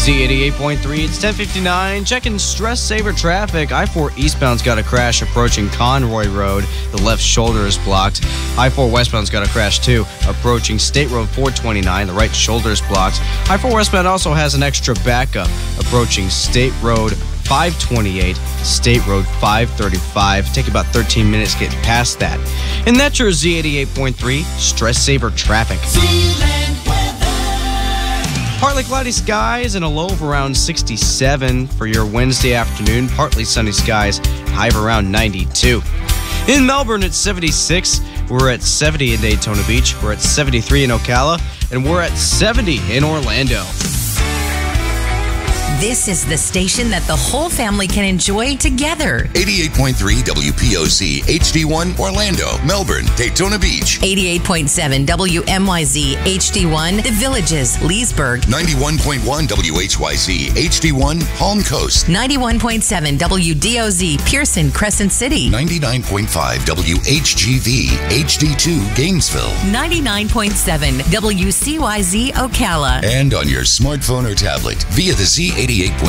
Z88.3, it's 10:59. Checking stress saver traffic. I-4 eastbound's got a crash approaching Conroy Road. The left shoulder is blocked. I-4 westbound's got a crash too, approaching State Road 429. The right shoulder is blocked. I-4 westbound also has an extra backup approaching State Road 528, State Road 535. Take about 13 minutes getting past that. And that's your Z88.3 stress saver traffic. Partly cloudy skies and a low of around 67 for your Wednesday afternoon. Partly sunny skies, high of around 92. In Melbourne, it's 76. We're at 70 in Daytona Beach. We're at 73 in Ocala. And we're at 70 in Orlando. This is the station that the whole family can enjoy together. 88.3 WPOC HD1 Orlando, Melbourne, Daytona Beach. 88.7 WMYZ HD1 The Villages, Leesburg. 91.1 WHYZ HD1 Palm Coast. 91.7 WDOZ Pearson, Crescent City. 99.5 WHGV HD2 Gainesville. 99.7 WCYZ Ocala. And on your smartphone or tablet via the Z88.3